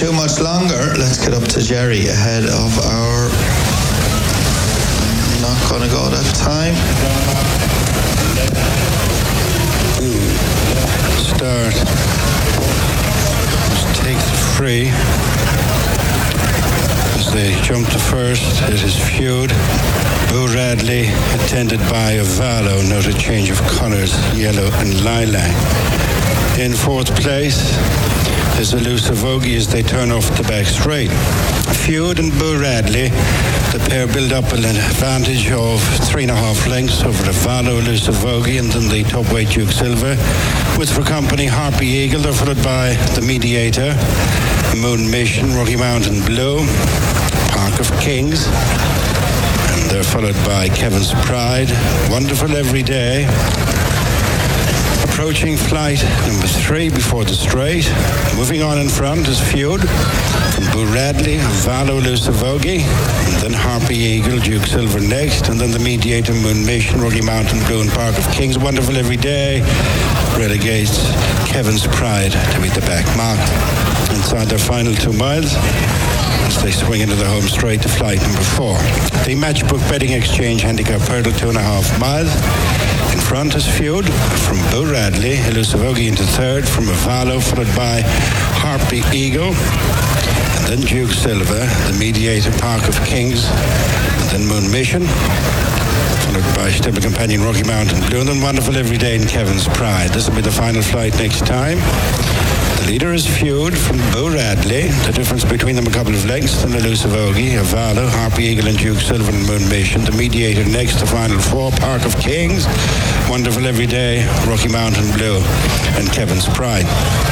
too much longer, let's get up to Jerry ahead of our... Not going to go that time. Start. Let's take the free. As they jump to first, it is Feud. Boo Radley, attended by Avalo, note a change of colours, yellow and lilac. In fourth place is Elusive Ogie as they turn off the back straight. Feud and Boo Radley, the pair build up an advantage of 3.5 lengths over Avalo, Elusive Ogie, and then the top weight Duke Silver. With for company Harpy Eagle, they're followed by the Mediator, Moon Mission, Rocky Mountain Blue, Park of Kings, and they're followed by Kevin's Pride, Wonderful Every Day. Approaching flight number 3 before the straight. Moving on in front is Feud from Boo Radley, Avalo, Elusive Ogie, and then Harpy Eagle, Duke Silver next, and then the Mediator, Moon Mission, Rocky Mountain Blue, and Park of Kings, Wonderful Every Day relegates Kevin's Pride to be the back mark. Inside their final 2 miles, as they swing into the home straight to flight number 4. The Matchbook Betting Exchange handicap hurdle 2.5 miles. In front is Feud from Boo Radley, Elusive Ogie into third from Avalo, followed by Harpy Eagle, and then Duke Silver, the Mediator, Park of Kings, and then Moon Mission, followed by Stable Companion, Rocky Mountain Blue, and then Wonderful Every Day in Kevin's Pride. This will be the final flight next time. The leader is Feud from Boo Radley. The difference between them a couple of lengths. Then Elusive Ogie, Avalo, Harpy Eagle, and Duke Silver and Moon Mission. The Mediator next, the final 4, Park of Kings, Wonderful Every Day, Rocky Mountain Blue, and Kevin's Pride.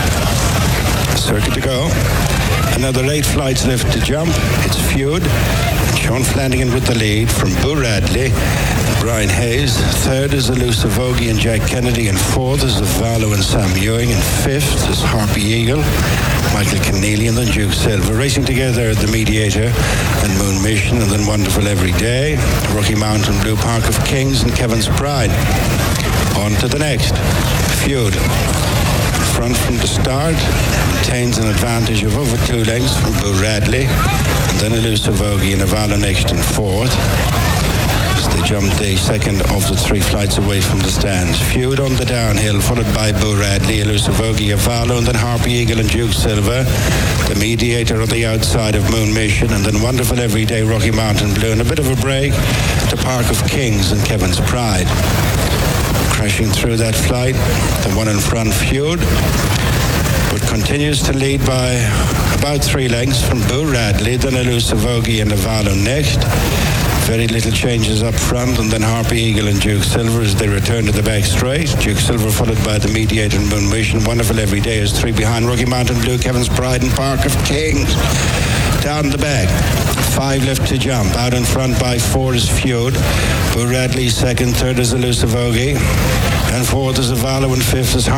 Circuit to go. Another 8 flights left to jump. It's Feud and Sean Flanagan with the lead from Boo Radley. Brian Hayes. Third is Elusive Ogie and Jack Kennedy. And fourth is Avalo and Sam Ewing. And fifth is Harpy Eagle, Michael Keneally, and then Duke Silver. Racing together the Mediator and Moon Mission, and then Wonderful Every Day, Rocky Mountain Blue, Park of Kings, and Kevin's Pride. On to the next. Feud. Front from the start, maintains an advantage of over 2 lengths from Boo Radley, and then Elusive Ogie and Avalo next in fourth. As they jump the second of the 3 flights away from the stands. Feud on the downhill, followed by Boo Radley, Elusive Ogie, Avalo, and then Harpy Eagle and Duke Silver. The Mediator on the outside of Moon Mission, and then Wonderful Every Day, Rocky Mountain Blue, and a bit of a break to Park of Kings and Kevin's Pride. Crashing through that flight, the one in front, Feud, but continues to lead by about 3 lengths from Boo Radley, then Elusive Ogie and Avalo next. Very little changes up front, and then Harpy Eagle and Duke Silver as they return to the back straight. Duke Silver followed by the Mediator and Moon Mission. Wonderful Every Day is 3 behind Rocky Mountain Blue, Kevin's Pride, and Park of Kings. Down the back, 5 left to jump. Out in front by 4 is Feud. Boo Radley second, third is Elusive Ogie, and fourth is Avalo, and fifth is